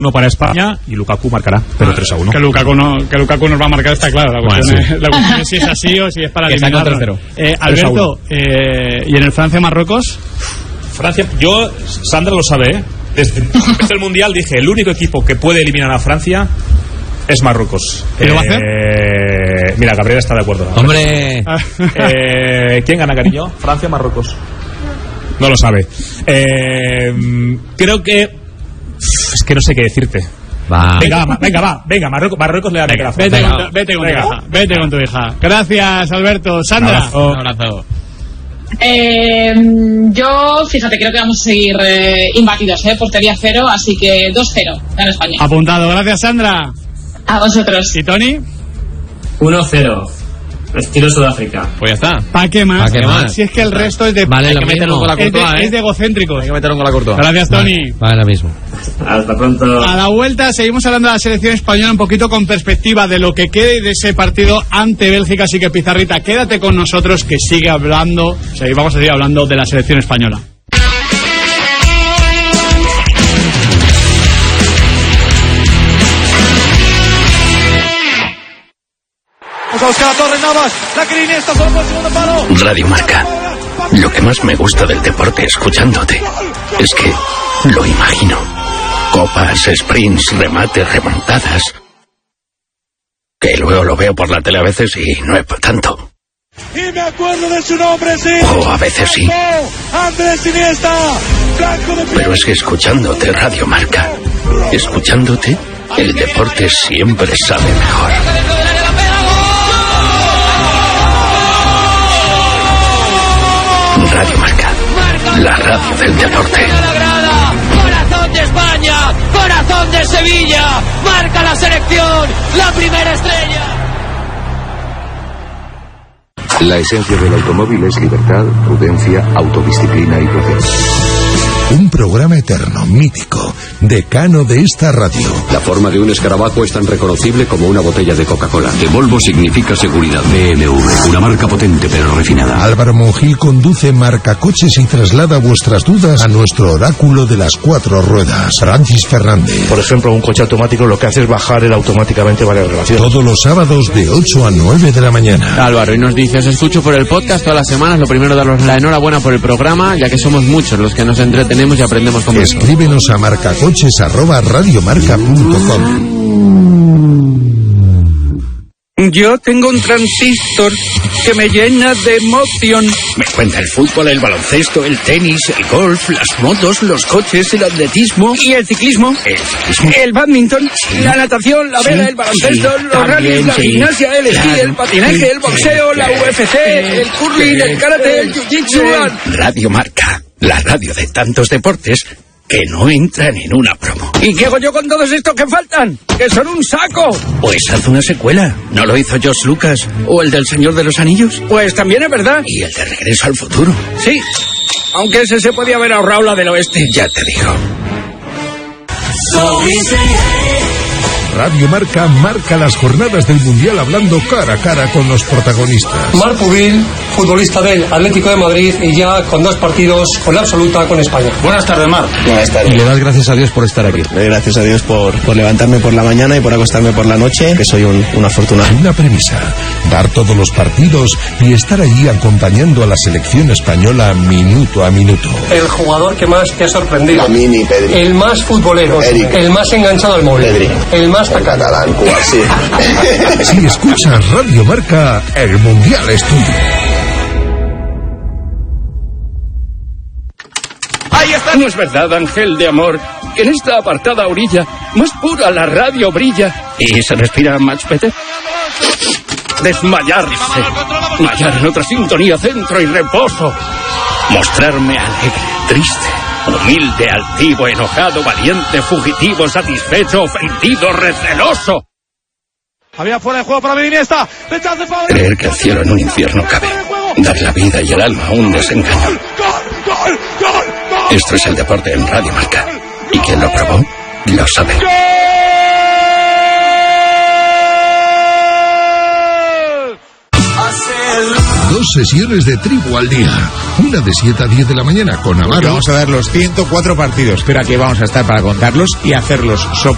1 para España y Lukaku marcará, pero 3-1. Que Lukaku nos va a marcar, está claro. La cuestión es si es así o si es para eliminarlo. Alberto, ¿y en el Francia-Marruecos? Francia, yo, Sandra lo sabe, ¿eh? Desde el Mundial dije, el único equipo que puede eliminar a Francia es Marruecos. ¿Qué lo va a hacer? Mira, Gabriela está de acuerdo. ¡Hombre! ¿Quién gana, cariño? ¿Francia o Marruecos? No lo sabe. Creo que... Es que no sé qué decirte. Venga, Marruecos le da a Francia. Vete con tu hija. Gracias, Alberto. Sandra. Un abrazo. Yo, fíjate, creo que vamos a seguir imbatidos, portería 0, así que 2-0 gana España. Apuntado. Gracias, Sandra. A vosotros. ¿Y Tony? 1-0. Estilo Sudáfrica. Pues ya está. ¿Para qué más? Si es que el resto es de... Vale, hay que meterlo con la Courtois, es de egocéntricos. Hay que meterlo con la Courtois. Gracias, Tony. Vale, lo mismo. Hasta pronto. A la vuelta seguimos hablando de la selección española un poquito con perspectiva de lo que quede de ese partido ante Bélgica. Así que, Pizarrita, quédate con nosotros que vamos a seguir hablando de la selección española. Radio Marca. Lo que más me gusta del deporte escuchándote es que lo imagino. Copas, sprints, remates, remontadas. Que luego lo veo por la tele a veces y no es para tanto. Y me acuerdo de su nombre, sí. O a veces sí. Andrés Iniesta. Pero es que escuchándote Radio Marca, escuchándote, el deporte siempre sabe mejor. Radio Marca, la radio del deporte. Corazón de España, corazón de Sevilla, marca la selección, la primera estrella. La esencia del automóvil es libertad, prudencia, autodisciplina y placer. Un programa eterno, mítico, decano de esta radio. La forma de un escarabajo es tan reconocible como una botella de Coca-Cola. De Volvo significa seguridad. BMW, una marca potente pero refinada. Álvaro Monjil conduce Marcacoches y traslada vuestras dudas a nuestro oráculo de las 4 ruedas, Francis Fernández. Por ejemplo, un coche automático lo que hace es bajar él automáticamente varias relaciones. Todos los sábados de 8 a 9 de la mañana. Álvaro, y nos dice, os escucho por el podcast todas las semanas. Lo primero, daros la enhorabuena por el programa, ya que somos muchos los que nos entretenemos y aprendemos con vosotros. Escríbenos a marcacoches@radiomarca.com. Yo tengo un transistor que me llena de emoción. Me cuenta el fútbol, el baloncesto, el tenis, el golf, las motos, los coches, el atletismo. ¿Y el ciclismo? El badminton, la natación, la vela, el baloncesto, los rallies, la gimnasia, el esquí, el patinaje, el boxeo, la UFC, el curling, el karate, el jiu-jitsu. Radio Marca, la radio de tantos deportes que no entran en una promo. ¿Y qué hago yo con todos estos que faltan? ¡Que son un saco! Pues haz una secuela. ¿No lo hizo George Lucas? ¿O el del Señor de los Anillos? Pues también es verdad. ¿Y el de Regreso al Futuro? Sí, aunque ese se podía haber ahorrado la del oeste. Ya te digo. Radio Marca marca las jornadas del Mundial hablando cara a cara con los protagonistas. Marc Pubil, futbolista del Atlético de Madrid y ya con 2 partidos con la absoluta con España. Buenas tardes, Marc. Buenas tardes. Y le das gracias a Dios por estar aquí. Gracias a Dios por levantarme por la mañana y por acostarme por la noche, que soy un afortunado. Una premisa, dar todos los partidos y estar allí acompañando a la selección española minuto a minuto. El jugador que más te ha sorprendido. La mini, Pedri. El más futbolero. Eric. El más enganchado al móvil. Pedri. El más catalán, sí. Si escuchas Radio Marca, el Mundial es tuyo. Ahí está. No es verdad, ángel de amor, que en esta apartada orilla más pura la radio brilla y se respira much better. Desmayarse, mallar en otra sintonía, centro y reposo, mostrarme alegre, triste, humilde, altivo, enojado, valiente, fugitivo, satisfecho, ofendido, receloso. Había fuera de juego para Iniesta. Creer que el cielo en un infierno cabe. Dar la vida y el alma a un desengaño. Esto es el deporte en Radio Marca. Y quien lo probó, lo sabe. 2 sesiones de tribu al día. Una de 7 a 10 de la mañana con Amaro. Vamos a dar los 104 partidos. Pero aquí vamos a estar para contarlos y hacerlos